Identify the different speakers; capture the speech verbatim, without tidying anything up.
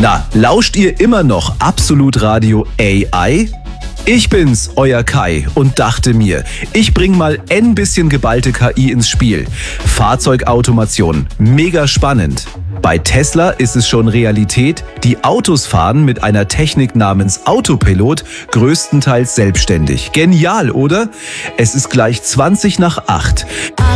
Speaker 1: Na, lauscht ihr immer noch Absolut Radio A I? Ich bin's, euer Kai, und dachte mir, ich bring mal ein bisschen geballte K I ins Spiel. Fahrzeugautomation, mega spannend. Bei Tesla ist es schon Realität, die Autos fahren mit einer Technik namens Autopilot größtenteils selbstständig. Genial, oder? Es ist gleich zwanzig nach acht.